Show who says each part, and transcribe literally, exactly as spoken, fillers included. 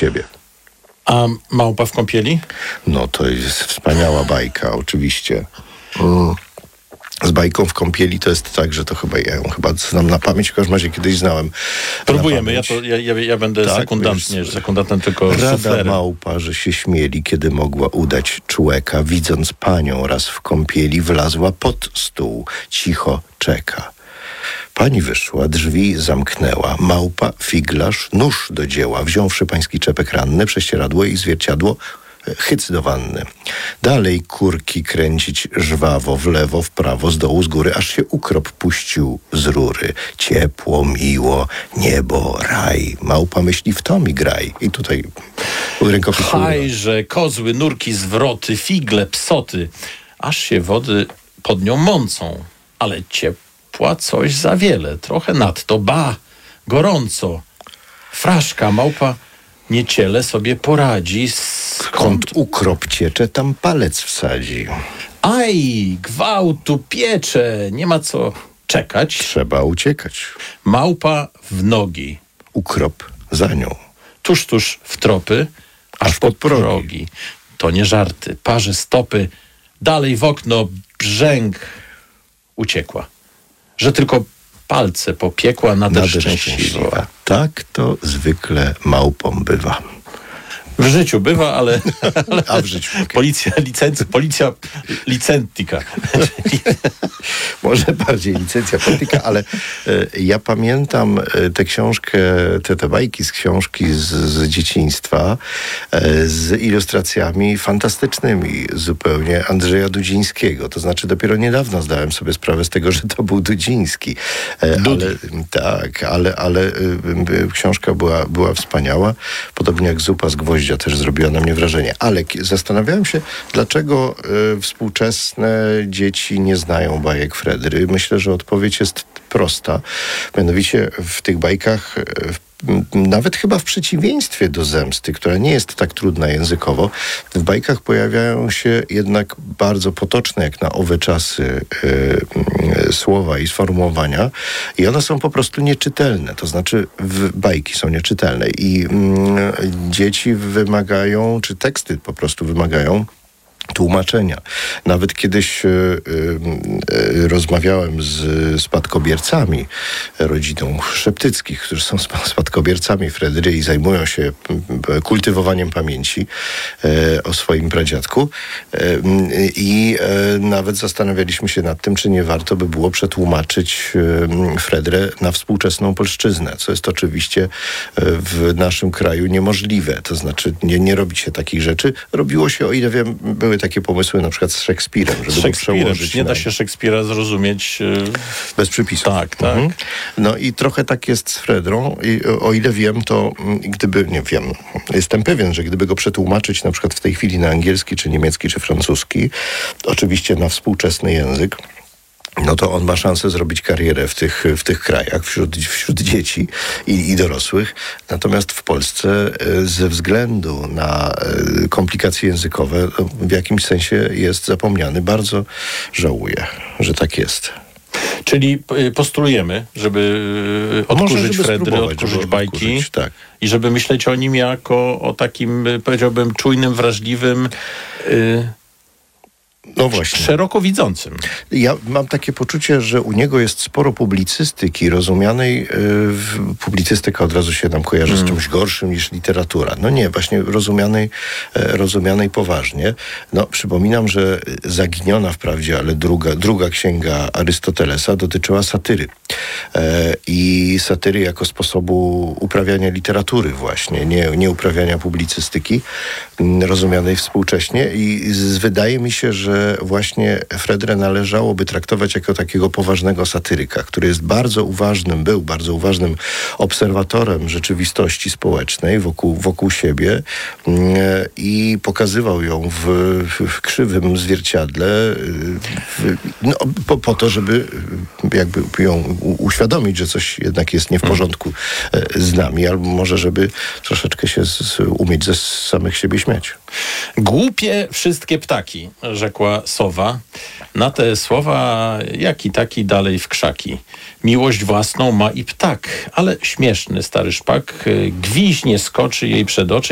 Speaker 1: siebie.
Speaker 2: A małpa w kąpieli?
Speaker 1: No to jest wspaniała bajka, oczywiście. Mm. Z bajką w kąpieli to jest tak, że to chyba ja ją chyba znam na pamięć, w każdym razie kiedyś znałem.
Speaker 2: Próbujemy, ja, to, ja, ja, ja będę tak, sekundantem, sekundantem tylko
Speaker 1: Rada
Speaker 2: suflerem.
Speaker 1: małpa, że się śmieli, kiedy mogła udać człeka, widząc panią raz w kąpieli, wlazła pod stół, cicho czeka. Pani wyszła, drzwi zamknęła, małpa, figlarz, nóż do dzieła, wziąwszy pański czepek ranny, prześcieradło i zwierciadło, chyc do wanny. Dalej kurki kręcić żwawo, w lewo, w prawo, z dołu, z góry, aż się ukrop puścił z rury. Ciepło, miło, niebo, raj. Małpa myśli, w to mi graj. I tutaj rękopis.
Speaker 2: Hajże, kozły, nurki, zwroty, figle, psoty, aż się wody pod nią mącą. Ale ciepła coś za wiele, trochę nadto, ba, gorąco. Fraszka, małpa nieciele sobie poradzi.
Speaker 1: Skąd ukrop ciecze, tam palec wsadzi.
Speaker 2: Aj, gwałtu piecze, nie ma co czekać.
Speaker 1: Trzeba uciekać.
Speaker 2: Małpa w nogi.
Speaker 1: Ukrop za nią.
Speaker 2: Tuż, tuż w tropy, aż, aż pod progi. progi. To nie żarty, parze stopy, dalej w okno, brzęk. Uciekła. Że tylko palce popiekła, nader szczęśliwa.
Speaker 1: Tak to zwykle małpom bywa.
Speaker 2: W życiu bywa, ale, ale
Speaker 1: a w życiu okay.
Speaker 2: policja, licencja, policja licentika.
Speaker 1: Może bardziej licencja polityka, ale e, ja pamiętam e, tę książkę, te, te bajki z książki z, z dzieciństwa e, z ilustracjami fantastycznymi zupełnie Andrzeja Dudzińskiego. To znaczy dopiero niedawno zdałem sobie sprawę z tego, że to był Dudziński. E, ale, tak, ale, ale e, książka była, była wspaniała. Podobnie jak Zupa z gwoździa też zrobiła na mnie wrażenie. Ale zastanawiałem się, dlaczego y, współczesne dzieci nie znają bajek Fredry. Myślę, że odpowiedź jest prosta. Mianowicie w tych bajkach, y, nawet chyba w przeciwieństwie do Zemsty, która nie jest tak trudna językowo, w bajkach pojawiają się jednak bardzo potoczne, jak na owe czasy, y, y, słowa i sformułowania i one są po prostu nieczytelne. To znaczy w, bajki są nieczytelne i y, dzieci wymagają, czy teksty po prostu wymagają tłumaczenia. Nawet kiedyś y, y, rozmawiałem z spadkobiercami, rodziną Szeptyckich, którzy są spadkobiercami Fredry i zajmują się kultywowaniem pamięci y, o swoim pradziadku. I y, y, nawet zastanawialiśmy się nad tym, czy nie warto by było przetłumaczyć y, Fredrę na współczesną polszczyznę, co jest oczywiście y, w naszym kraju niemożliwe. To znaczy nie, nie robi się takich rzeczy. Robiło się, o ile wiem, były takie pomysły na przykład z Szekspirem, żeby
Speaker 2: z
Speaker 1: go przełożyć.
Speaker 2: Nie
Speaker 1: na...
Speaker 2: da się Szekspira zrozumieć yy...
Speaker 1: bez przypisów.
Speaker 2: Tak, tak.
Speaker 1: Mhm. No i trochę tak jest z Fredrą i o ile wiem, to gdyby, nie wiem, jestem pewien, że gdyby go przetłumaczyć na przykład w tej chwili na angielski, czy niemiecki, czy francuski, oczywiście na współczesny język, no to on ma szansę zrobić karierę w tych, w tych krajach, wśród, wśród dzieci i, i dorosłych. Natomiast w Polsce ze względu na komplikacje językowe w jakimś sensie jest zapomniany. Bardzo żałuję, że tak jest.
Speaker 2: Czyli postulujemy, żeby odkurzyć Fredry, odkurzyć bajki
Speaker 1: odkurzyć, tak.
Speaker 2: I żeby myśleć o nim jako o takim, powiedziałbym, czujnym, wrażliwym, yy...
Speaker 1: No właśnie.
Speaker 2: Szeroko widzącym.
Speaker 1: Ja mam takie poczucie, że u niego jest sporo publicystyki rozumianej. Yy, publicystyka od razu się nam kojarzy mm. z czymś gorszym niż literatura. No nie, właśnie rozumianej, e, rozumianej poważnie. No przypominam, że Zaginiona wprawdzie, ale druga, druga księga Arystotelesa dotyczyła satyry. E, I satyry jako sposobu uprawiania literatury właśnie, nie, nie uprawiania publicystyki m, rozumianej współcześnie. I z, wydaje mi się, że właśnie Fredrę należałoby traktować jako takiego poważnego satyryka, który jest bardzo uważnym, był bardzo uważnym obserwatorem rzeczywistości społecznej wokół, wokół siebie i pokazywał ją w, w krzywym zwierciadle w, no, po, po to, żeby jakby ją uświadomić, że coś jednak jest nie w porządku z nami, albo może żeby troszeczkę się z, umieć ze samych siebie śmiać.
Speaker 2: Głupie wszystkie ptaki, rzekła sowa. Na te słowa jaki taki dalej w krzaki. Miłość własną ma i ptak, ale śmieszny stary szpak gwiźnie skoczy jej przed oczy